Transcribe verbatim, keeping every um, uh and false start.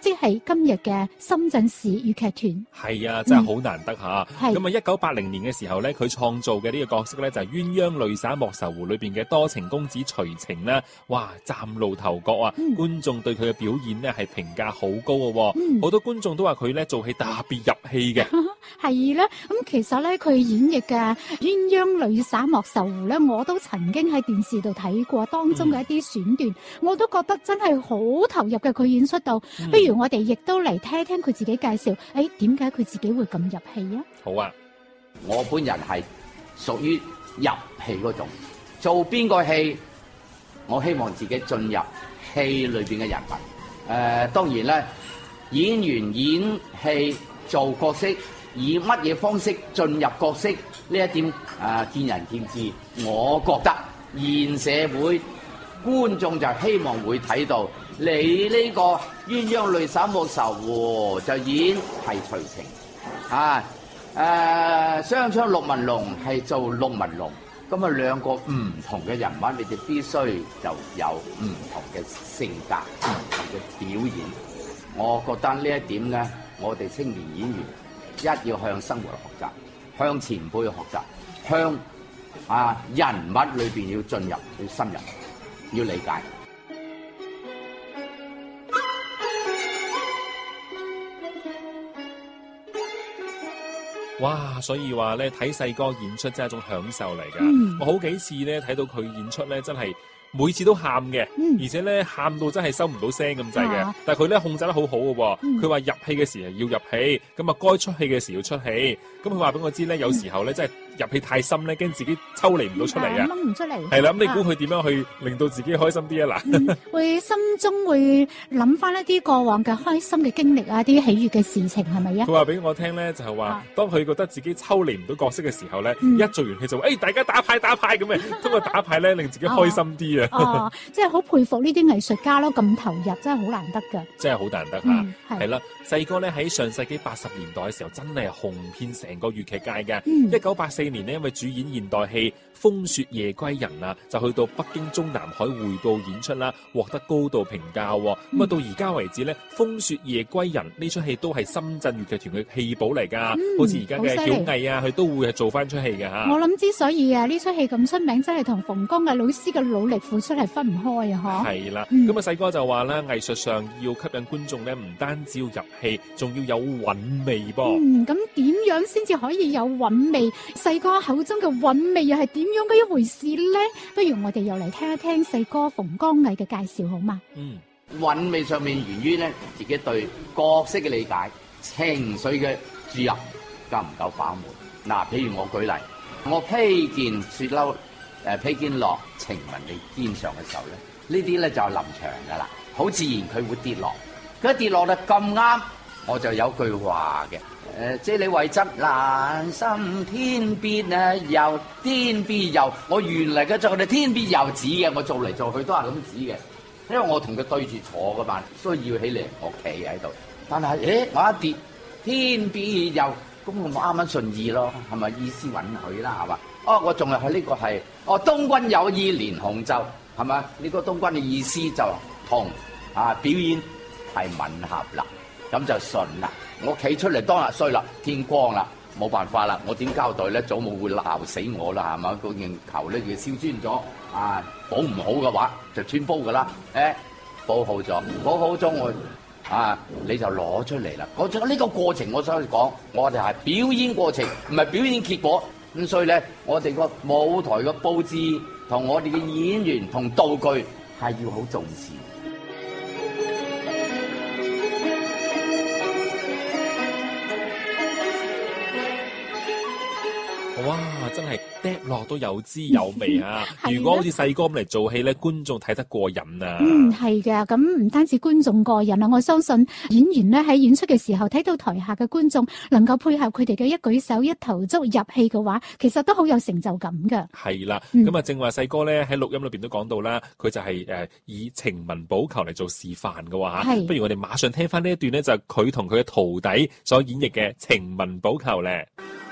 即係今日嘅深圳市粵劇團。 係啊，真係好難得吓。 係咁啊，一九八零年嘅時候咧，佢創造嘅呢個角色咧就係鴛鴦淚灑莫愁湖裏邊嘅多情公子徐晴啦。哇，嶄露頭角啊！ 嗯、 觀眾對佢嘅表演呢係評價好高嘅、哦，好、 嗯、 多觀眾都話佢咧做戲特別入戲嘅。 係啦，咁其實咧佢演繹嘅鴛鴦淚灑莫愁湖咧，我都曾經喺電視度睇過當中嘅一啲選段，嗯、我都覺得真係好投入嘅。佢演出到，嗯、不如我哋亦都嚟聽聽佢自己介紹，誒，點解佢自己會咁入戲啊？ 好啊， 我本人係屬於入戲嗰種，做邊個戲，我希望自己進入戲裏邊嘅人物。誒、呃，當然咧，演員演戲做角色，以乜嘢方式進入角色呢一點啊、呃，見仁見智。我覺得現社會觀眾就希望會睇到你呢個鴛鴦淚灑莫愁湖就演係徐晴啊，誒、呃，雙槍陸文龍係做陸文龍。咁啊，兩個唔同嘅人物，你哋必須就有唔同嘅性格、唔同嘅表演。我覺得呢一點咧，我哋青年演員一要向生活學習，向前輩學習，向啊人物裏邊要進入、要深入、要理解。 哇！所以話咧，睇細哥演出真係一種享受嚟㗎。 嗯、 我好幾次咧睇到佢演出咧，真係每次都喊嘅， 嗯、 而且咧喊到真係收唔到聲咁滯嘅。 啊、 但係佢咧控制得好好嘅喎。佢話、嗯、入戲嘅時候要入戲，咁啊該出戲嘅時候要出戲。咁佢話俾我知咧，有時候咧真係入戲太深咧，驚自己抽離唔到出嚟啊！ 掹唔出嚟。 係啦，咁你估佢點樣去令到自己開心啲啊？嗱、 嗯，會心中會諗翻一啲過往嘅開心嘅經歷啊，啲喜悅嘅事情係咪啊？ 佢話俾我聽咧，就係話，啊、當佢覺得自己抽離唔到角色嘅時候咧， 嗯、 一做完戲就話，誒、哎，大家打牌打牌咁嘅，通過打牌咧令自己開心啲啊！ 哦，即係好佩服呢啲藝術家咯，咁投入真係好難得㗎。 真係好難得嚇，係啦、嗯，細哥咧喺上世紀八十年代嘅時候，真係紅遍成個粵劇界嘅。一九八四年呢，因為主演現代戲《風雪夜歸人》啊，就去到北京中南海匯報演出啦，獲得高度評價。咁啊、嗯，到而家為止咧，《風雪夜歸人》呢出戲都係深圳粵劇團嘅戲寶嚟㗎。嗯、好似而家嘅曉毅啊，佢都會係做翻出戲嘅嚇。 我諗之所以啊，呢出戲咁出名，真係同馮剛毅老師嘅努力付出係分唔開啊！嗬。係啦， 咁啊，細哥就話啦，藝術上要吸引觀眾咧，唔單止要入戲，仲要有韻味噃。 嗯，咁點樣先至可以有韻味？細哥口中嘅韻味又係點樣嘅一回事咧？不如我哋又嚟聽一聽細哥馮剛毅嘅介紹好嘛？ 嗯，韻味上面源於咧自己對角色嘅理解、情緒嘅注入夠唔夠飽滿。嗱、啊，譬如我舉例，我披件雪褸，誒、呃、披肩落晴雯你肩上嘅時候咧，呢啲咧就係臨場噶啦，好自然佢會跌落，佢一跌落咧咁啱，我就有句話嘅。誒，即係你為執難心，天必啊遊，天必遊。我原嚟嘅就係天必遊指嘅，我做嚟做去都係咁指嘅。因為我同佢對住坐噶嘛，需要起嚟我企喺度。但係誒，我一跌，天必遊，咁我咪啱啱順意咯，係咪意思允許啦？係嘛？哦，我仲係佢呢個係，哦，東君有意連紅袖，係嘛？呢個東君嘅意思就同啊表演係吻合啦，咁就順啦。我企出嚟當日衰啦，天光啦，冇辦法啦，我點交代咧？祖母會鬧死我啦，係嘛？嗰件球咧要燒穿咗，啊，補唔好嘅話就穿煲噶啦。誒、欸，補好咗，補好咗我啊，你就攞出嚟啦。我咗呢個過程，我想講，我哋係表演過程，唔係表演結果。咁所以咧，我哋個舞台嘅佈置同我哋嘅演員同道具係要好重視。 哇！真係嗒落都有滋有味啊！如果好似細哥咁嚟做戲咧，觀眾睇得過癮啊！ 嗯，係嘅。咁唔單止觀眾過癮啊，我相信演員咧喺演出嘅時候睇到台下嘅觀眾能夠配合佢哋嘅一舉手一投足入戲嘅話，其實都好有成就感㗎。 係啦，咁啊、嗯，正話細哥咧喺錄音裏邊都講到啦，佢就係、是、誒、呃、以晴雯補球嚟做示範嘅喎嚇。不如我哋馬上聽翻呢一段咧，就係佢同佢嘅徒弟所演繹嘅晴雯補球咧。